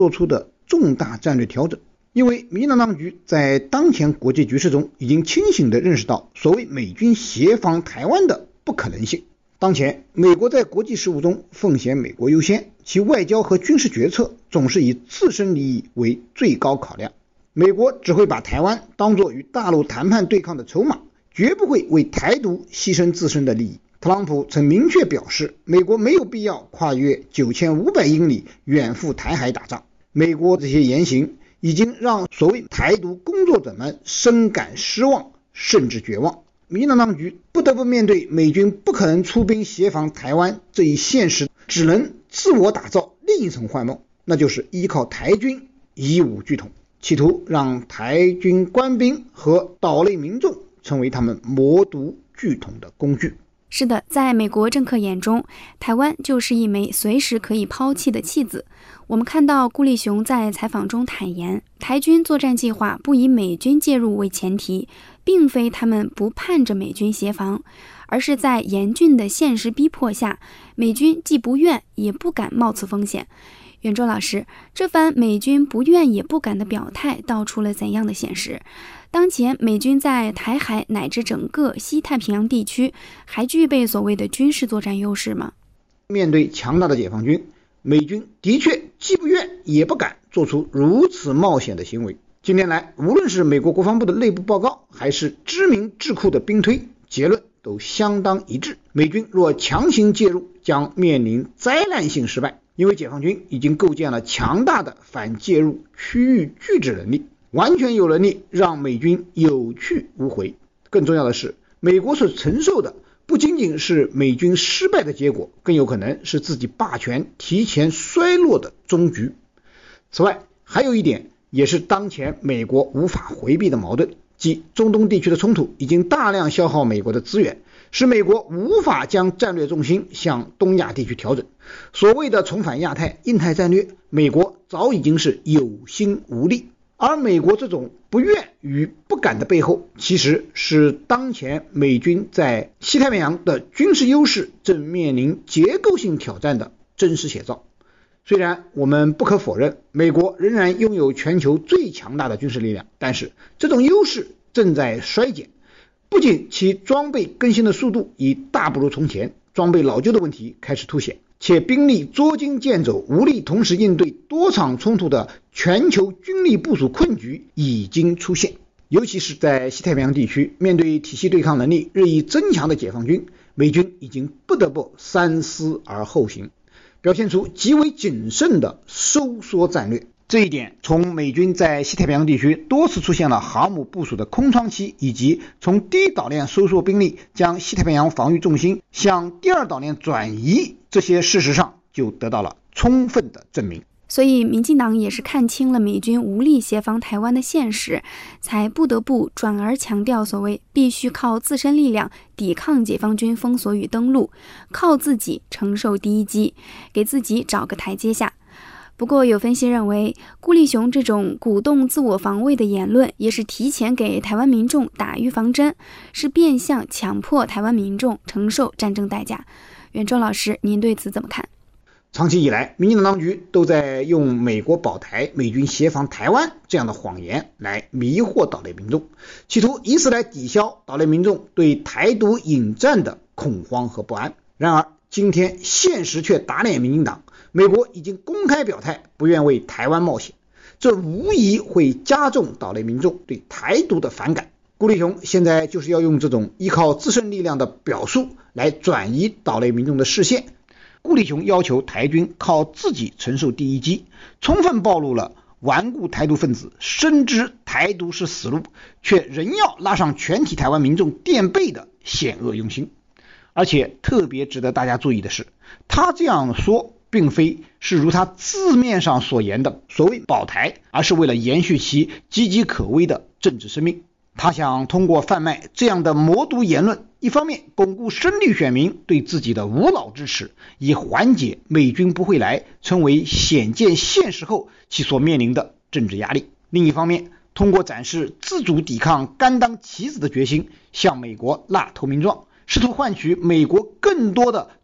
做出的重大战略调整。因为民进党当局在当前国际局势中已经清醒地认识到所谓美军协防台湾的不可能性。当前美国在国际事务中奉行美国优先，其外交和军事决策总是以自身利益为最高考量。美国只会把台湾当作与大陆谈判对抗的筹码，绝不会为台独牺牲自身的利益。特朗普曾明确表示，美国没有必要跨越9500英里远赴台海打仗。美国这些言行已经让所谓台独工作者们深感失望，甚至绝望。民进党当局不得不面对美军不可能出兵协防台湾这一现实，只能自我打造另一层幻梦，那就是依靠台军以武拒统，企图让台军官兵和岛内民众成为他们谋独拒统的工具。 是的，在美国政客眼中，台湾就是一枚随时可以抛弃的弃子。我们看到顾立雄在采访中坦言，台军作战计划不以美军介入为前提，并非他们不盼着美军协防，而是在严峻的现实逼迫下，美军既不愿也不敢冒此风险。袁周老师，这番美军不愿也不敢的表态道出了怎样的现实？当前美军在台海乃至整个西太平洋地区还具备所谓的军事作战优势吗？ 面对强大的解放军，美军的确既不愿也不敢做出如此冒险的行为。近年来，无论是美国国防部的内部报告，还是知名智库的兵推，结论都相当一致：美军若强行介入，将面临灾难性失败。因为解放军已经构建了强大的反介入区域拒止能力，完全有能力让美军有去无回。更重要的是，美国所承受的不仅仅是美军失败的结果，更有可能是自己霸权提前衰落的终局。此外，还有一点也是当前美国无法回避的矛盾，即中东地区的冲突已经大量消耗美国的资源，使美国无法将战略重心向东亚地区调整。所谓的重返亚太、印太战略，美国早已经是有心无力。而美国这种不愿与不敢的背后，其实是当前美军在西太平洋的军事优势正面临结构性挑战的真实写照。虽然我们不可否认，美国仍然拥有全球最强大的军事力量，但是这种优势正在衰减。不仅其装备更新的速度已大不如从前，装备老旧的问题开始凸显，且兵力捉襟见肘，无力同时应对多场冲突的全球军力部署困局已经出现。尤其是在西太平洋地区，面对体系对抗能力日益增强的解放军，美军已经不得不三思而后行，表现出极为谨慎的收缩战略。这一点从美军在西太平洋地区多次出现了航母部署的空窗期，以及从第一岛链收缩兵力将西太平洋防御重心向第二岛链转移这些事实上就得到了充分的证明。 所以民进党也是看清了美军无力协防台湾的现实，才不得不转而强调所谓必须靠自身力量抵抗解放军封锁与登陆，靠自己承受第一击，给自己找个台阶下。不过有分析认为，顾立雄这种鼓动自我防卫的言论也是提前给台湾民众打预防针，是变相强迫台湾民众承受战争代价。袁周老师，您对此怎么看？ 长期以来，民进党当局都在用美国保台、美军协防台湾这样的谎言来迷惑岛内民众，企图以此来抵消岛内民众对台独引战的恐慌和不安。然而今天现实却打脸民进党，美国已经公开表态不愿为台湾冒险，这无疑会加重岛内民众对台独的反感。顾立雄现在就是要用这种依靠自身力量的表述来转移岛内民众的视线。顾立雄要求台军靠自己承受第一击，充分暴露了顽固台独分子深知台独是死路，却仍要拉上全体台湾民众垫背的险恶用心。而且特别值得大家注意的是，他这样说并非是如他字面上所言的所谓保台，而是为了延续其岌岌可危的政治生命。他想通过贩卖这样的谋独言论，一方面巩固深绿选民对自己的无脑支持，以缓解美军不会来成为显见现实后其所面临的政治压力；另一方面，通过展示自主抵抗甘当棋子的决心，向美国拉投名状，试图换取美国更多的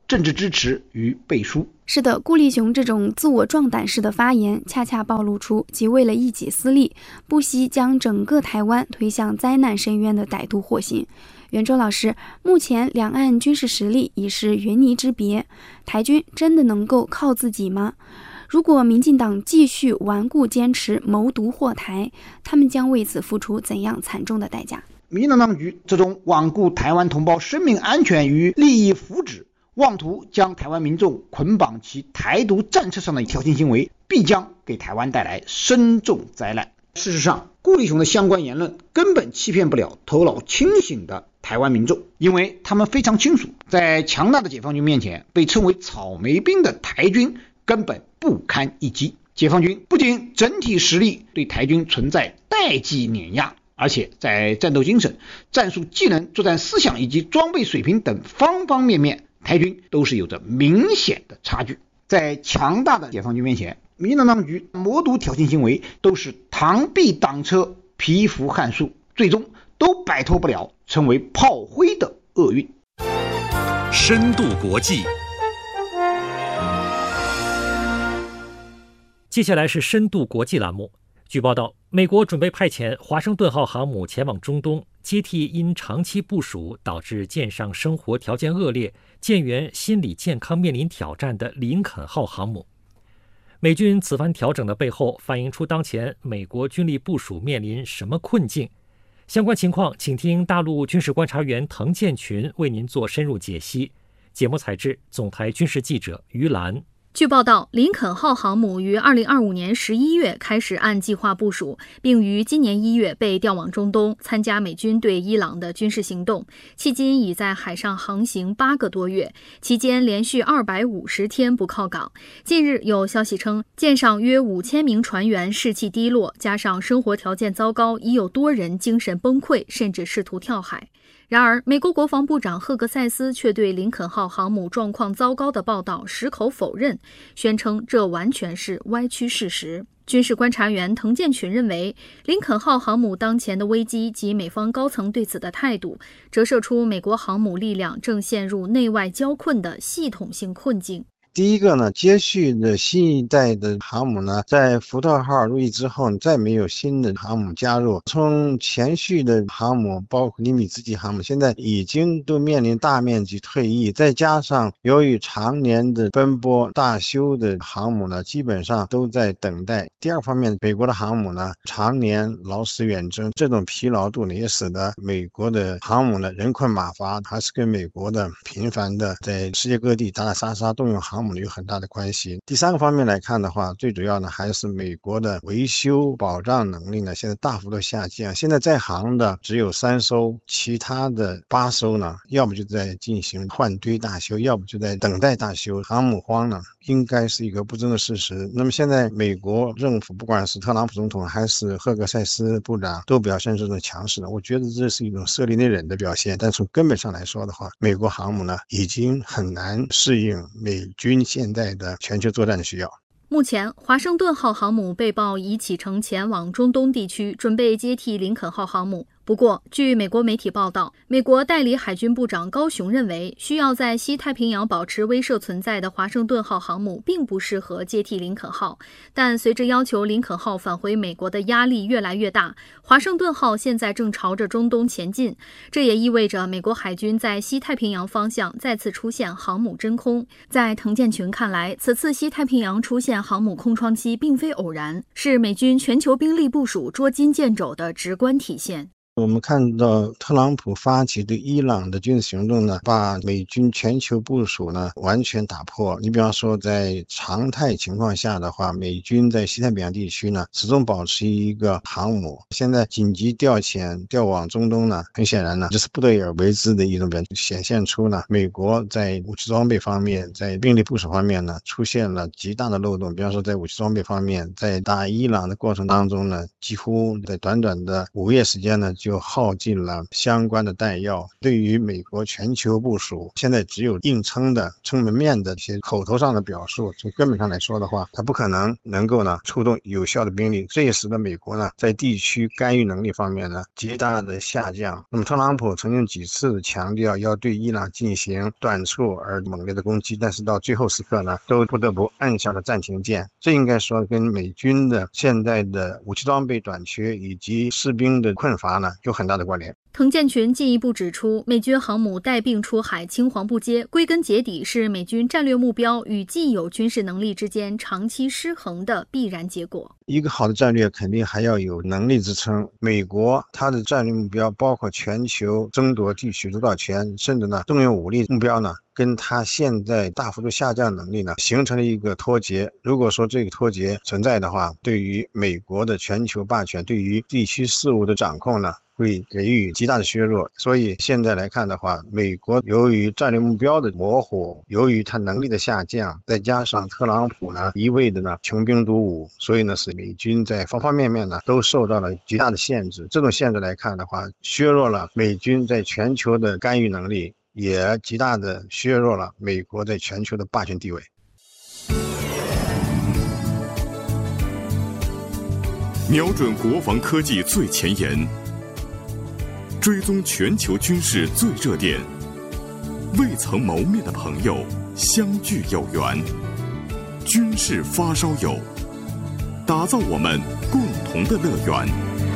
政治支持与背书。 是的，顾立雄这种自我壮胆式的发言，恰恰暴露出其为了一己私利，不惜将整个台湾推向灾难深渊的歹毒祸心。袁周老师，目前两岸军事实力已是云泥之别，台军真的能够靠自己吗？如果民进党继续顽固坚持谋独祸台，他们将为此付出怎样惨重的代价？ 民进党当局这种罔顾台湾同胞生命安全与利益福祉，妄图将台湾民众捆绑其台独战车上的挑衅行为，必将给台湾带来深重灾难。事实上，顾立雄的相关言论根本欺骗不了头脑清醒的台湾民众，因为他们非常清楚，在强大的解放军面前，被称为草莓兵的台军根本不堪一击。解放军不仅整体实力对台军存在代际碾压，而且在战斗精神、战术技能、作战思想以及装备水平等方方面面，台军都是有着明显的差距。在强大的解放军面前，民进党当局谋独挑衅行为都是螳臂挡车、蚍蜉撼树，最终都摆脱不了成为炮灰的厄运。 深度国际， 接下来是深度国际栏目。据报道，美国准备派遣华盛顿号航母前往中东，接替因长期部署导致舰上生活条件恶劣、舰员心理健康面临挑战的林肯号航母。美军此番调整的背后，反映出当前美国军力部署面临什么困境？相关情况，请听大陆军事观察员滕建群为您做深入解析。节目采制总台军事记者于兰。 据报道，林肯号航母于2025年11月开始按计划部署，并于今年1月被调往中东，参加美军对伊朗的军事行动。迄今已在海上航行8个多月，期间连续250天不靠港。近日有消息称，舰上约5000名船员士气低落，加上生活条件糟糕，已有多人精神崩溃，甚至试图跳海。然而，美国国防部长赫格塞斯却对林肯号航母状况糟糕的报道矢口否认，宣称这完全是歪曲事实。军事观察员滕建群认为，林肯号航母当前的危机及美方高层对此的态度，折射出美国航母力量正陷入内外交困的系统性困境。 第一个呢，接续的新一代的航母呢，在福特号入役之后，再没有新的航母加入。从前续的航母，包括尼米兹级航母，现在已经都面临大面积退役，再加上由于常年的奔波大修的航母呢，基本上都在等待。第二方面，美国的航母呢，常年劳师远征，这种疲劳度呢，也使得美国的航母呢人困马乏，还是跟美国的频繁的在世界各地打打杀杀动用航母有很大的关系。第三个方面来看的话，最主要呢还是美国的维修保障能力呢现在大幅度下降。现在在航的只有3艘，其他的8艘呢，要么就在进行换堆大修，要么就在等待大修。航母荒呢应该是一个不争的事实。那么现在美国政府不管是特朗普总统还是赫格塞斯部长都表现这种强势的，我觉得这是一种色厉内荏的表现。但从根本上来说的话，美国航母呢已经很难适应美军现在的全球作战的需要。 目前，华盛顿号航母被曝已启程前往中东地区，准备接替林肯号航母。不过，据美国媒体报道，美国代理海军部长高雄认为，需要在西太平洋保持威慑存在的华盛顿号航母并不适合接替林肯号。但随着要求林肯号返回美国的压力越来越大，华盛顿号现在正朝着中东前进，这也意味着美国海军在西太平洋方向再次出现航母真空。在滕建群看来，此次西太平洋出现航母空窗期并非偶然，是美军全球兵力部署捉襟见肘的直观体现。 我们看到特朗普发起对伊朗的军事行动呢，把美军全球部署呢完全打破。你比方说，在常态情况下的话，美军在西太平洋地区呢始终保持一个航母。现在紧急调遣调往中东呢，很显然呢这是不得已而为之的一种表现，显现出呢美国在武器装备方面，在兵力部署方面呢出现了极大的漏洞。比方说，在武器装备方面，在打伊朗的过程当中呢，几乎在短短的5个月时间呢就耗尽了相关的弹药。对于美国全球部署，现在只有硬撑门面的一些口头上的表述，从根本上来说的话，它不可能够出动有效的兵力，这也使得美国在地区干预能力方面极大的下降。那么特朗普曾经几次强调要对伊朗进行短促而猛烈的攻击，但是到最后时刻都不得不按下了暂停键。这应该说跟美军的现在的武器装备短缺以及士兵的困乏有很大的关联。 滕建群进一步指出，美军航母带病出海青黄不接，归根结底是美军战略目标与既有军事能力之间长期失衡的必然结果。 一个好的战略肯定还要有能力支撑。美国它的战略目标包括全球争夺地区主导权，甚至动用武力目标跟它现在大幅度下降能力形成了一个脱节。如果说这个脱节存在的话，对于美国的全球霸权，对于地区事务的掌控会给予极大的削弱。所以现在来看的话，美国由于战略目标的模糊，由于它能力的下降，再加上特朗普一味的穷兵黩武，所以使美军在方方面面都受到了极大的限制。这种限制来看的话，削弱了美军在全球的干预能力，也极大的削弱了美国在全球的霸权地位。 瞄准国防科技最前沿，追踪全球军事最热点，未曾谋面的朋友相聚有缘，军事发烧友，打造我们共同的乐园。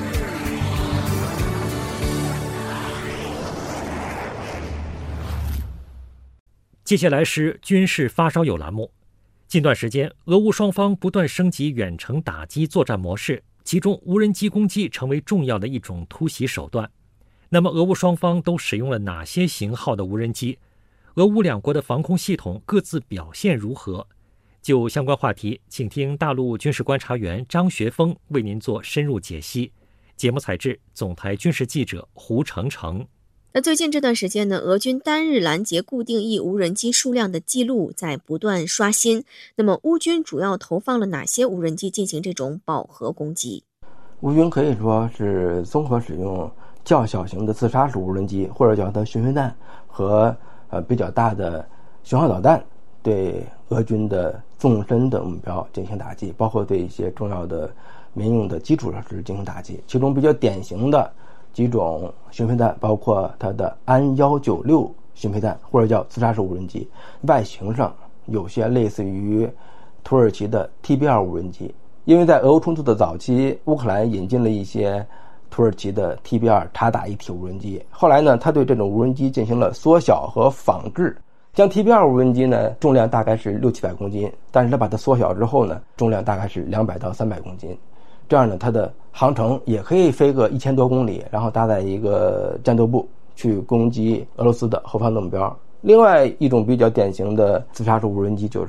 接下来是军事发烧友栏目。近段时间，俄乌双方不断升级远程打击作战模式，其中无人机攻击成为重要的一种突袭手段。那么俄乌双方都使用了哪些型号的无人机？俄乌两国的防空系统各自表现如何？就相关话题，请听大陆军事观察员张学峰为您做深入解析。节目采制总台军事记者胡成成。 那最近这段时间呢，俄军单日拦截固定翼无人机数量的记录在不断刷新。那么乌军主要投放了哪些无人机进行这种饱和攻击？ 乌军可以说是综合使用较小型的自杀式无人机，或者叫它巡飞弹和比较大的巡航导弹，对俄军的纵深的目标进行打击，包括对一些重要的民用的基础设施进行打击。其中比较典型的几种巡飞弹包括它的安196巡飞弹，或者叫自杀式无人机，外形上有些类似于土耳其的 TB2 无人机。因为在俄乌冲突的早期，乌克兰引进了一些土耳其的 TB2 察打一体无人机，后来呢，他对这种无人机进行了缩小和仿制，将 TB2 无人机呢重量大概是600-700公斤，但是他把它缩小之后呢，重量大概是200到300公斤。这样呢，它的航程也可以飞个1000多公里，然后搭载一个战斗部去攻击俄罗斯的后方的目标。另外一种比较典型的自杀式无人机就是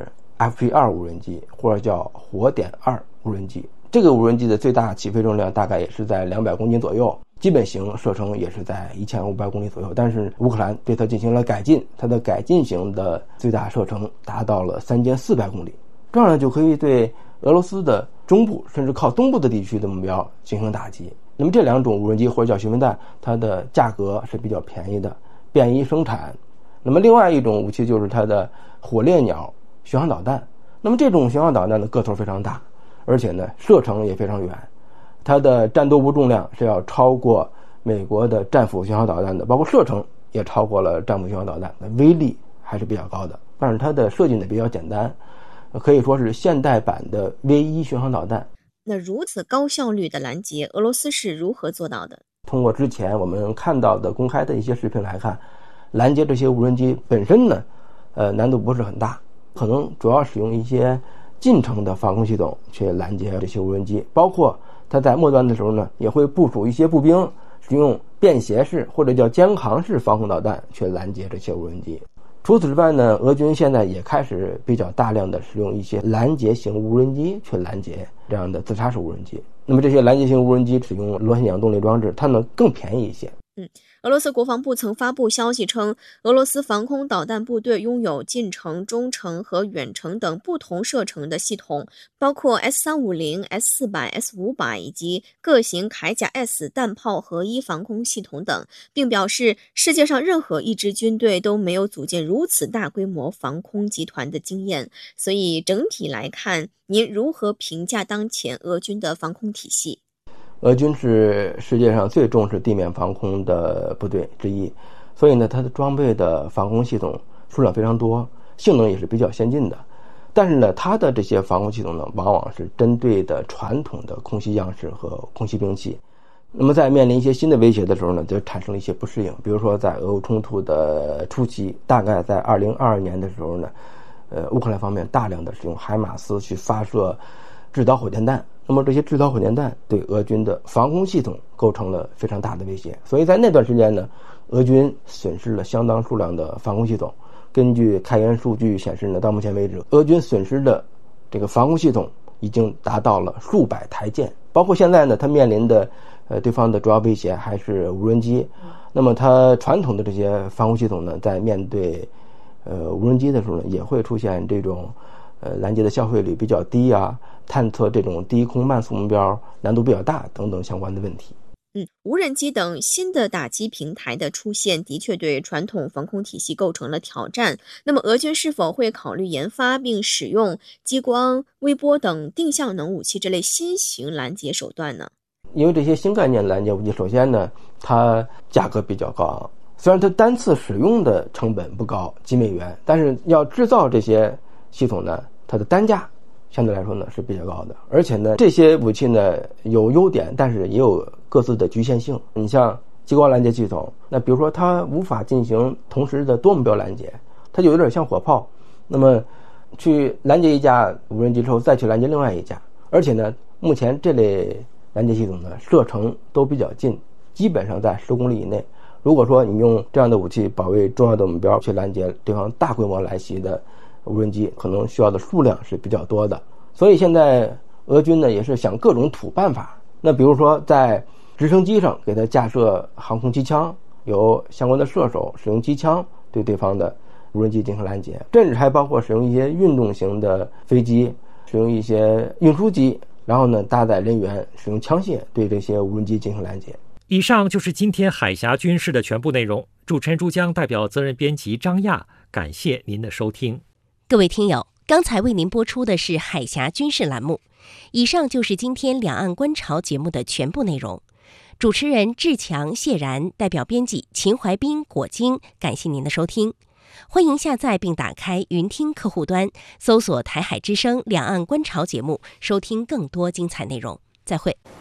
FP2 无人机，或者叫火点2无人机。这个无人机的最大起飞重量大概也是在200公斤左右，基本型射程也是在1500公里左右，但是乌克兰对它进行了改进，它的改进型的最大射程达到了3400公里，这样呢就可以对俄罗斯的中部甚至靠东部的地区的目标进行打击。那么这两种无人机或者叫巡飞弹，它的价格是比较便宜的，便于生产。那么另外一种武器就是它的火烈鸟巡航导弹。那么这种巡航导弹的个头非常大，而且呢射程也非常远，它的战斗部重量是要超过美国的战斧巡航导弹的，包括射程也超过了战斧巡航导弹，威力还是比较高的。但是它的设计呢比较简单，可以说是现代版的V1巡航导弹。 那如此高效率的拦截，俄罗斯是如何做到的？ 通过之前我们看到的公开的一些视频来看，拦截这些无人机本身呢，难度不是很大，可能主要使用一些近程的防空系统去拦截这些无人机，包括它在末端的时候呢，也会部署一些步兵，使用便携式或者叫肩扛式防空导弹去拦截这些无人机。除此之外呢，俄军现在也开始比较大量的使用一些拦截型无人机去拦截这样的自杀式无人机。那么这些拦截型无人机使用螺旋桨动力装置，它呢更便宜一些。 俄罗斯国防部曾发布消息称，俄罗斯防空导弹部队拥有近程、中程和远程等不同射程的系统，包括 S-350、S-400、S-500 以及各型铠甲 S 弹炮合一防空系统等，并表示世界上任何一支军队都没有组建如此大规模防空集团的经验。所以整体来看，您如何评价当前俄军的防空体系？ 俄军是世界上最重视地面防空的部队之一，所以呢，它的装备的防空系统数量非常多，性能也是比较先进的。但是呢，它的这些防空系统呢，往往是针对的传统的空袭样式和空袭兵器。那么在面临一些新的威胁的时候呢，就产生了一些不适应。比如说在俄乌冲突的初期，大概在2022年的时候呢，乌克兰方面大量的使用海马斯去发射制导火箭弹。那么这些制导火箭弹对俄军的防空系统构成了非常大的威胁，所以在那段时间呢，俄军损失了相当数量的防空系统。根据开源数据显示呢，到目前为止，俄军损失的这个防空系统已经达到了数百台舰。包括现在呢，它面临的对方的主要威胁还是无人机。那么它传统的这些防空系统呢，在面对无人机的时候呢，也会出现这种拦截的效费率比较低啊，探测这种低空慢速目标难度比较大等等相关的问题。 无人机等新的打击平台的出现，的确对传统防空体系构成了挑战。那么俄军是否会考虑研发并使用激光、微波等定向能武器这类新型拦截手段呢？ 因为这些新概念拦截武器，首先呢，它价格比较高昂，虽然它单次使用的成本不高，几美元，但是要制造这些系统呢，它的单价相对来说呢是比较高的。而且呢，这些武器呢有优点，但是也有各自的局限性。你像激光拦截系统，那比如说它无法进行同时的多目标拦截，它就有点像火炮，那么去拦截一架无人机之后再去拦截另外一架。而且呢，目前这类拦截系统呢射程都比较近，基本上在10公里以内。如果说你用这样的武器保卫重要的目标，去拦截对方大规模来袭的无人机，可能需要的数量是比较多的。所以现在俄军呢也是想各种土办法，那比如说在直升机上给它架设航空机枪，有相关的射手使用机枪对对方的无人机进行拦截，甚至还包括使用一些运动型的飞机，使用一些运输机，然后呢搭载人员使用枪械对这些无人机进行拦截。 以上就是今天海峡军事的全部内容。主持人朱江代表责任编辑张亚，感谢您的收听。 各位听友，刚才为您播出的是海峡军事栏目。以上就是今天两岸观潮节目的全部内容。主持人志强、谢然，代表编辑秦怀斌、果金，感谢您的收听。欢迎下载并打开云听客户端，搜索台海之声两岸观潮节目，收听更多精彩内容。再会。